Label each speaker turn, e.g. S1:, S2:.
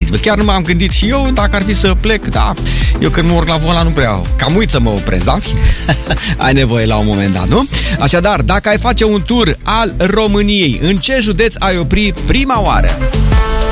S1: gândiți. Chiar nu m-am gândit și eu dacă ar fi să plec, da. Eu când mă urc la volan nu prea cam uit să mă opresc, da? Ai nevoie la un moment dat, nu? Așadar, dacă ai face un tur al României, în ce județ ai opri prima oară?